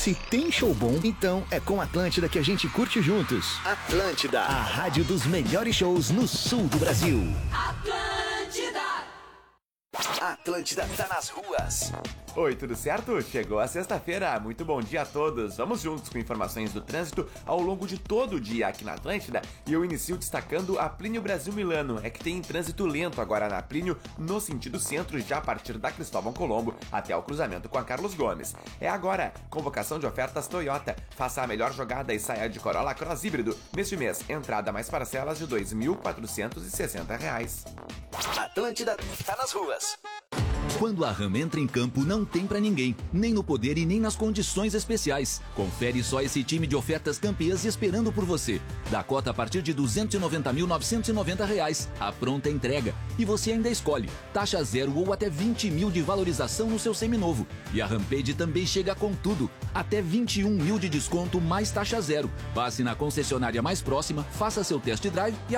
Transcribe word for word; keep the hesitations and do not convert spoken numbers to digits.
Se tem show bom, então é com Atlântida que a gente curte juntos. Atlântida, a rádio dos melhores shows no sul do Brasil. Atlântida! Atlântida tá nas ruas. Oi, tudo certo? Chegou a sexta-feira, muito bom dia a todos. Vamos juntos com informações do trânsito ao longo de todo o dia aqui na Atlântida. E eu inicio destacando a Plínio Brasil Milano. É que tem trânsito lento agora na Plínio, no sentido centro, já a partir da Cristóvão Colombo até o cruzamento com a Carlos Gomes. É agora, convocação de ofertas Toyota. Faça a melhor jogada e saia de Corolla Cross híbrido. Neste mês, entrada mais parcelas de dois mil quatrocentos e sessenta reais. Atlântida tá nas ruas. Quando a Ram entra em campo, não tem pra ninguém, nem no poder e nem nas condições especiais. Confere só esse time de ofertas campeãs esperando por você. Da cota a partir de duzentos e noventa mil novecentos e noventa reais. A pronta entrega. E você ainda escolhe taxa zero ou até vinte mil de valorização no seu seminovo. E a Rampage também chega com tudo. Até vinte e um mil de desconto mais taxa zero. Passe na concessionária mais próxima, faça seu test drive e